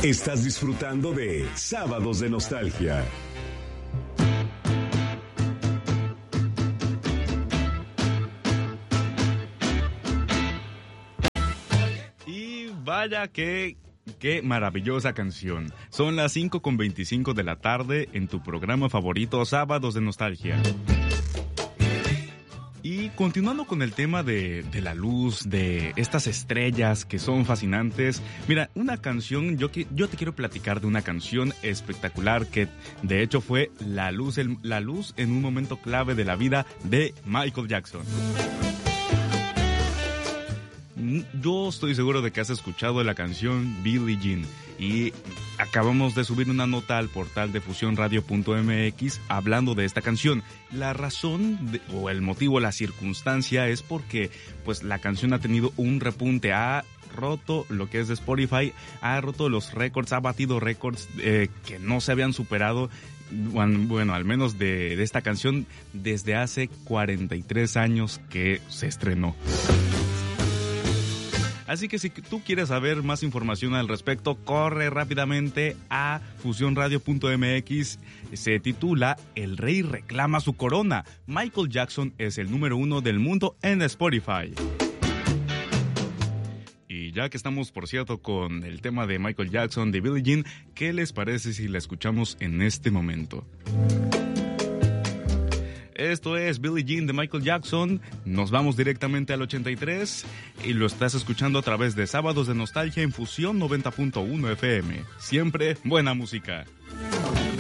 Estás disfrutando de Sábados de Nostalgia. Y vaya que... ¡Qué maravillosa canción! Son las 5:25 de la tarde en tu programa favorito, Sábados de Nostalgia. Y continuando con el tema de la luz, de estas estrellas que son fascinantes. Mira, una canción, yo te quiero platicar de una canción espectacular que de hecho fue la luz en un momento clave de la vida de Michael Jackson. Yo estoy seguro de que has escuchado la canción Billie Jean y acabamos de subir una nota al portal de fusionradio.mx hablando de esta canción. La razón o el motivo, la circunstancia es porque pues la canción ha tenido un repunte, ha roto lo que es de Spotify, ha roto los récords, ha batido récords que no se habían superado. Bueno, al menos de esta canción desde hace 43 años que se estrenó. Así que si tú quieres saber más información al respecto, corre rápidamente a fusionradio.mx. Se titula El Rey reclama su corona. Michael Jackson es el número 1 del mundo en Spotify. Y ya que estamos, por cierto, con el tema de Michael Jackson, de Billie Jean, ¿qué les parece si la escuchamos en este momento? Esto es Billie Jean de Michael Jackson. Nos vamos directamente al 83 y lo estás escuchando a través de Sábados de Nostalgia en Fusión 90.1 FM. Siempre buena música.